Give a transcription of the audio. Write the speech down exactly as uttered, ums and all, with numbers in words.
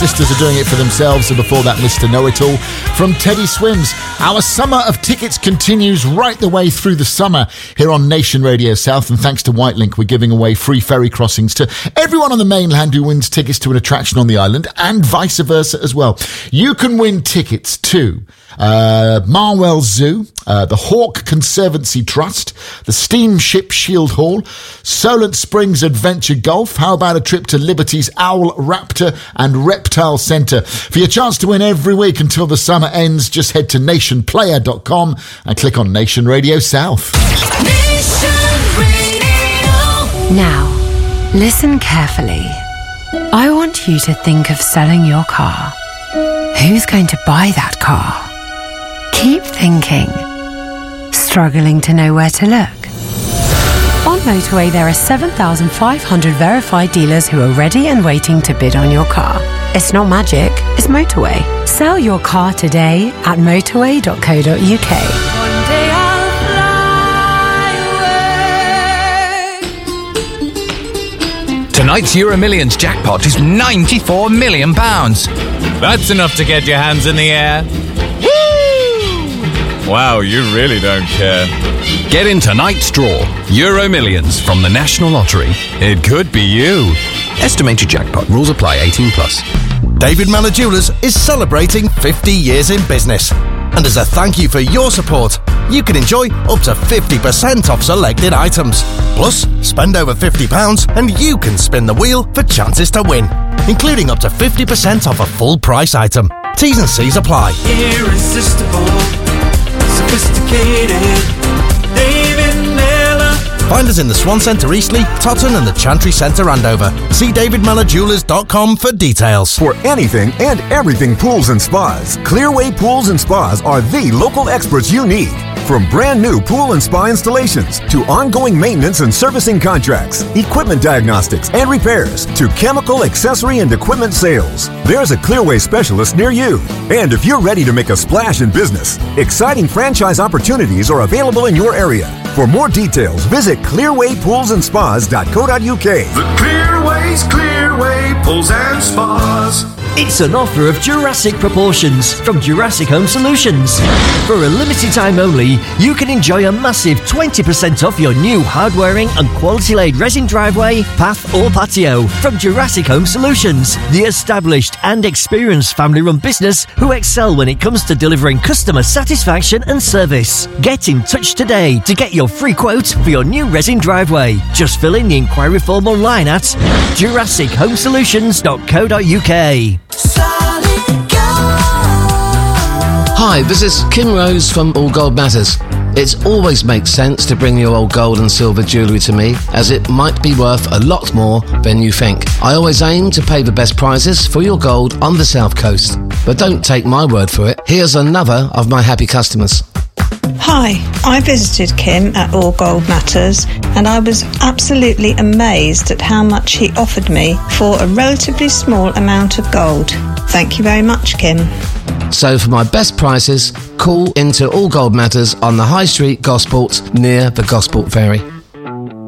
sisters are doing it for themselves, and before that, Mister Know-It-All from Teddy Swims. Our summer of tickets continues right the way through the summer here on Nation Radio South, and thanks to Whitelink, we're giving away free ferry crossings to everyone on the mainland who wins tickets to an attraction on the island, and vice versa as well. You can win tickets to uh, Marwell Zoo, uh, the Hawke Conservancy Trust, the Steamship Shield Hall, Solent Springs Adventure Golf. How about a trip to Liberty's Owl, Raptor and Reptile Centre? For your chance to win every week until the summer ends, just head to nation player dot com and click on Nation Radio South. Nation Radio. Now, listen carefully. I want you to think of selling your car. Who's going to buy that car? Keep thinking. Struggling to know where to look? On Motorway, there are seven thousand five hundred verified dealers who are ready and waiting to bid on your car. It's not magic, it's Motorway. Sell your car today at motorway dot co dot uk. One day I'll fly away. Tonight's Euro Millions jackpot is ninety-four million pounds. That's enough to get your hands in the air. Woo! Wow, you really don't care. Get in tonight's draw. Euro Millions from the National Lottery. It could be you. Estimated jackpot. Rules apply. eighteen plus. David Mellor Jewellers is celebrating fifty years in business. And as a thank you for your support, you can enjoy up to fifty percent off selected items. Plus, spend over fifty pounds and you can spin the wheel for chances to win, including up to fifty percent off a full price item. T's and C's apply. Irresistible, sophisticated, David Mellor. Find us in the Swan Centre Eastleigh, Totton and the Chantry Centre Andover. See david mellor jewellers dot com for details. For anything and everything pools and spas, Clearway Pools and Spas are the local experts you need. From brand new pool and spa installations to ongoing maintenance and servicing contracts, equipment diagnostics and repairs to chemical, accessory and equipment sales, there's a Clearway specialist near you. And if you're ready to make a splash in business, exciting franchise opportunities are available in your area. For more details, visit clearway pools and spas dot co dot uk. The Clearway's Clearway Pools and Spas. It's an offer of Jurassic proportions from Jurassic Home Solutions. For a limited time only, you can enjoy a massive twenty percent off your new hard-wearing and quality-laid resin driveway, path or patio from Jurassic Home Solutions, the established and experienced family-run business who excel when it comes to delivering customer satisfaction and service. Get in touch today to get your free quote for your new resin driveway. Just fill in the inquiry form online at jurassic home solutions dot co dot uk. Hi, this is Kim Rose from All Gold Matters. It always makes sense to bring your old gold and silver jewellery to me, as it might be worth a lot more than you think. I always aim to pay the best prices for your gold on the South Coast. But don't take my word for it. Here's another of my happy customers. Hi, I visited Kim at All Gold Matters and I was absolutely amazed at how much he offered me for a relatively small amount of gold. Thank you very much, Kim. So for my best prices, call into All Gold Matters on the High Street, Gosport, near the Gosport Ferry.